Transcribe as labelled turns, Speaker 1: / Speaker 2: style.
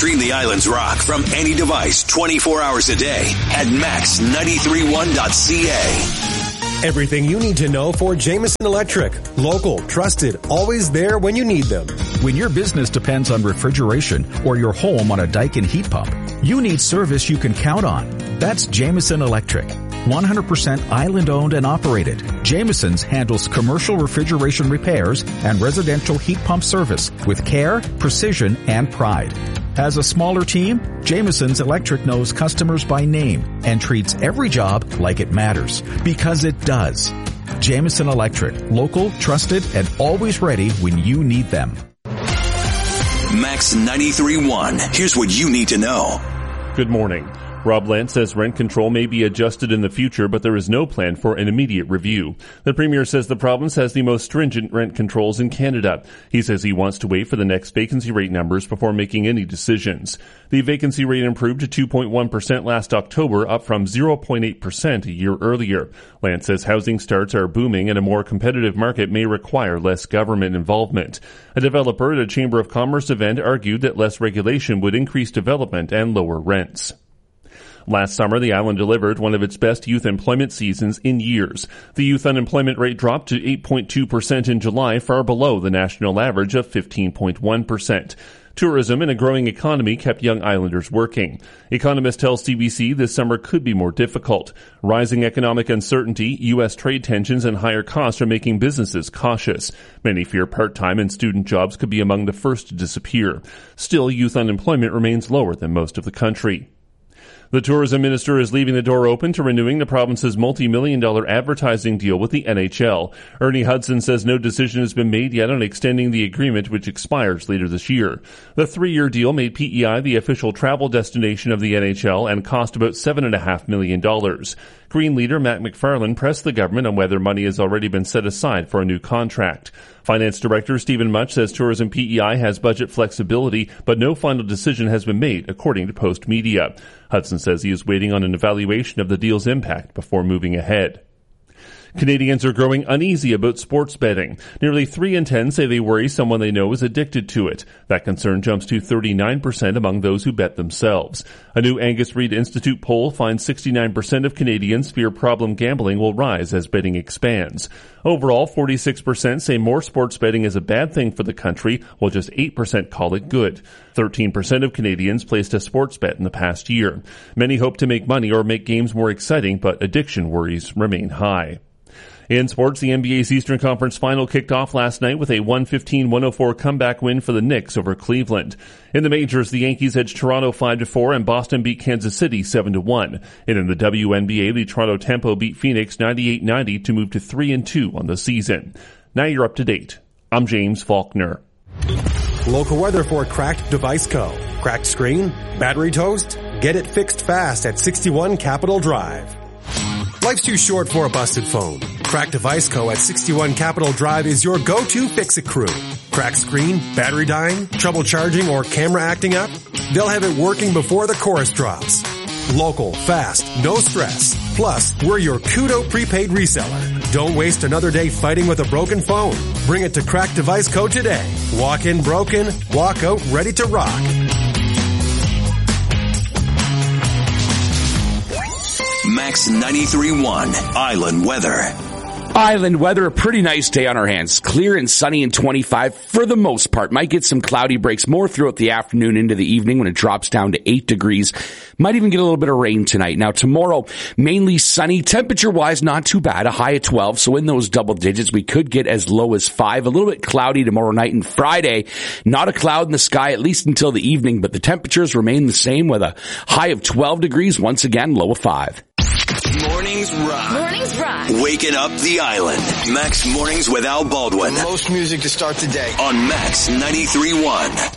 Speaker 1: Stream the island's rock from any device 24 hours a day at max931.ca.
Speaker 2: Everything you need to know for Jameson Electric. Local, trusted, always there when you need them.
Speaker 3: When your business depends on refrigeration or your home on a Daikin heat pump, you need service you can count on. That's Jameson Electric. 100% island-owned and operated. Jameson's handles commercial refrigeration repairs and residential heat pump service with care, precision, and pride. As a smaller team, Jameson's Electric knows customers by name and treats every job like it matters, because it does. Jameson Electric, local, trusted, and always ready when you need them.
Speaker 1: Max 93.1. Here's what you need to know.
Speaker 4: Good morning. Rob Lance says rent control may be adjusted in the future, but there is no plan for an immediate review. The Premier says the province has the most stringent rent controls in Canada. He says he wants to wait for the next vacancy rate numbers before making any decisions. The vacancy rate improved to 2.1% last October, up from 0.8% a year earlier. Lance says housing starts are booming and a more competitive market may require less government involvement. A developer at a Chamber of Commerce event argued that less regulation would increase development and lower rents. Last summer, the island delivered one of its best youth employment seasons in years. The youth unemployment rate dropped to 8.2% in July, far below the national average of 15.1%. Tourism and a growing economy kept young islanders working. Economists tell CBC this summer could be more difficult. Rising economic uncertainty, U.S. trade tensions, and higher costs are making businesses cautious. Many fear part-time and student jobs could be among the first to disappear. Still, youth unemployment remains lower than most of the country. The tourism minister is leaving the door open to renewing the province's multi-million-dollar advertising deal with the NHL. Ernie Hudson says no decision has been made yet on extending the agreement, which expires later this year. The 3-year deal made PEI the official travel destination of the NHL and cost about $7.5 million. Green leader Matt McFarland pressed the government on whether money has already been set aside for a new contract. Finance Director Stephen Much says Tourism PEI has budget flexibility, but no final decision has been made, according to Post Media. Hudson says he is waiting on an evaluation of the deal's impact before moving ahead. Canadians are growing uneasy about sports betting. Nearly 3 in 10 say they worry someone they know is addicted to it. That concern jumps to 39% among those who bet themselves. A new Angus Reid Institute poll finds 69% of Canadians fear problem gambling will rise as betting expands. Overall, 46% say more sports betting is a bad thing for the country, while just 8% call it good. 13% of Canadians placed a sports bet in the past year. Many hope to make money or make games more exciting, but addiction worries remain high. In sports, the NBA's Eastern Conference Final kicked off last night with a 115-104 comeback win for the Knicks over Cleveland. In the majors, the Yankees edged Toronto 5-4 and Boston beat Kansas City 7-1. And in the WNBA, the Toronto Tempo beat Phoenix 98-90 to move to 3-2 on the season. Now you're up to date. I'm James Faulkner.
Speaker 2: Local weather for Cracked Device Co. Cracked screen? Battery toast? Get it fixed fast at 61 Capitol Drive. Life's too short for a busted phone. Cracked Device Co. at 61 Capitol Drive is your go-to fix-it crew. Cracked screen, battery dying, trouble charging, or camera acting up? They'll have it working before the chorus drops. Local, fast, no stress. Plus, we're your Kudo prepaid reseller. Don't waste another day fighting with a broken phone. Bring it to Cracked Device Co. today. Walk in broken, walk out ready to rock.
Speaker 1: Max 93.1 Island Weather.
Speaker 5: Island weather, a pretty nice day on our hands. Clear and sunny and 25 for the most part. Might get some cloudy breaks more throughout the afternoon into the evening when it drops down to 8 degrees. Might even get a little bit of rain tonight. Now tomorrow, mainly sunny. Temperature-wise, not too bad. A high of 12, so in those double digits, we could get as low as 5. A little bit cloudy tomorrow night and Friday. Not a cloud in the sky, at least until the evening, but the temperatures remain the same with a high of 12 degrees. Once again, low of 5.
Speaker 1: Mornings rock.
Speaker 6: Mornings rock.
Speaker 1: Waking up the island. Max Mornings with Al Baldwin.
Speaker 7: Most music to start the day.
Speaker 1: On Max 93.1.